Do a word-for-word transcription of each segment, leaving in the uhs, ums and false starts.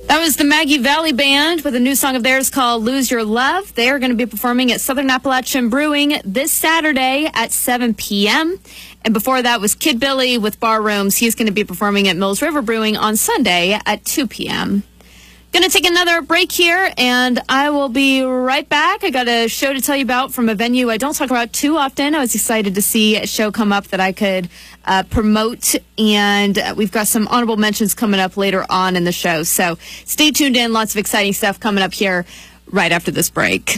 That was the Maggie Valley Band with a new song of theirs called Lose Your Love. They are going to be performing at Southern Appalachian Brewing this Saturday at seven p.m. And before that was Kid Billy with Bar Rooms. He's going to be performing at Mills River Brewing on Sunday at two p.m. Going to take another break here, and I will be right back. I got a show to tell you about from a venue I don't talk about too often. I was excited to see a show come up that I could uh, promote, and we've got some honorable mentions coming up later on in the show. So stay tuned in. Lots of exciting stuff coming up here right after this break.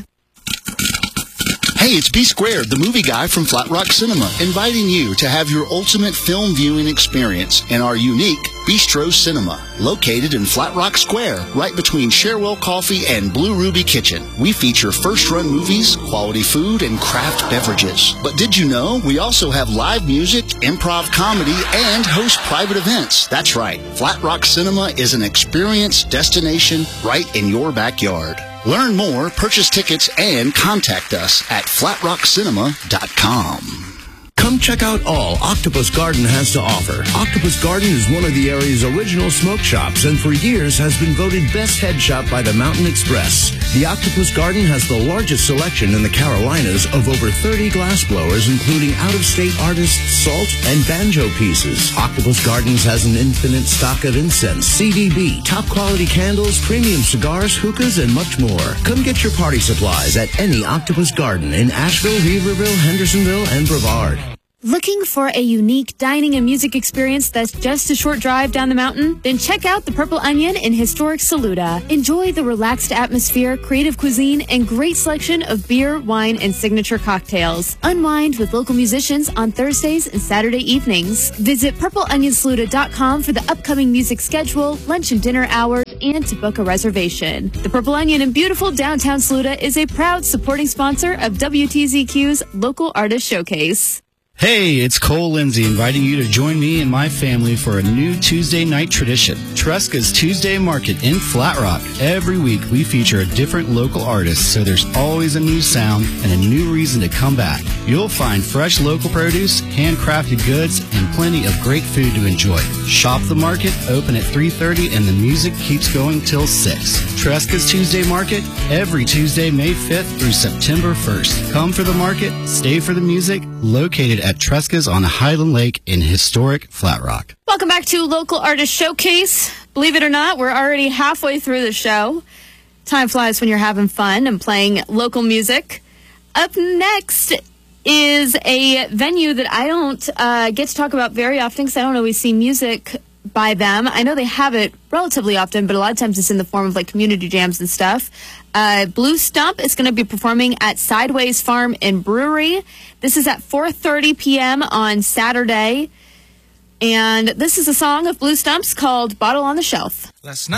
Hey, it's B Squared, the movie guy from Flat Rock Cinema, inviting you to have your ultimate film viewing experience in our unique Bistro Cinema, located in Flat Rock Square, right between Cherwell Coffee and Blue Ruby Kitchen. We feature first-run movies, quality food, and craft beverages. But did you know we also have live music, improv comedy, and host private events? That's right. Flat Rock Cinema is an experience destination right in your backyard. Learn more, purchase tickets, and contact us at flat rock cinema dot com. Come check out all Octopus Garden has to offer. Octopus Garden is one of the area's original smoke shops and for years has been voted best head shop by the Mountain Express. The Octopus Garden has the largest selection in the Carolinas of over thirty glass blowers, including out-of-state artists' salt and banjo pieces. Octopus Gardens has an infinite stock of incense, C D B, top-quality candles, premium cigars, hookahs, and much more. Come get your party supplies at any Octopus Garden in Asheville, Weaverville, Hendersonville, and Brevard. Looking for a unique dining and music experience that's just a short drive down the mountain? Then check out the Purple Onion in historic Saluda. Enjoy the relaxed atmosphere, creative cuisine, and great selection of beer, wine, and signature cocktails. Unwind with local musicians on Thursdays and Saturday evenings. Visit purple onion saluda dot com for the upcoming music schedule, lunch and dinner hours, and to book a reservation. The Purple Onion in beautiful downtown Saluda is a proud supporting sponsor of W T Z Q's Local Artist Showcase. Hey, it's Cole Lindsay inviting you to join me and my family for a new Tuesday night tradition, Tresca's Tuesday Market in Flat Rock. Every week we feature a different local artist, so there's always a new sound and a new reason to come back. You'll find fresh local produce, handcrafted goods, and plenty of great food to enjoy. Shop the market, open at three thirty, and the music keeps going till six. Tresca's Tuesday Market, every Tuesday, May fifth through September first. Come for the market, stay for the music, located at Tresca's on Highland Lake in historic Flat Rock. Welcome back to Local Artist Showcase. Believe it or not, we're already halfway through the show. Time flies when you're having fun and playing local music. Up next is a venue that I don't uh, get to talk about very often because I don't always see music by them. I know they have it relatively often, but a lot of times it's in the form of like community jams and stuff. Uh, Blue Stump is going to be performing at Sideways Farm and Brewery. This is at four thirty p.m. on Saturday. And this is a song of Blue Stump's called Bottle on the Shelf. Last night.